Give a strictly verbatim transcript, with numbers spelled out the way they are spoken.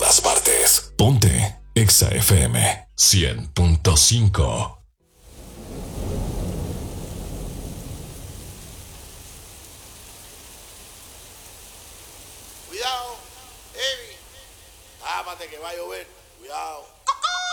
todas partes. Ponte Exa F M cien punto cinco. Cuidado, Evi. Tápate que va a llover. Cuidado.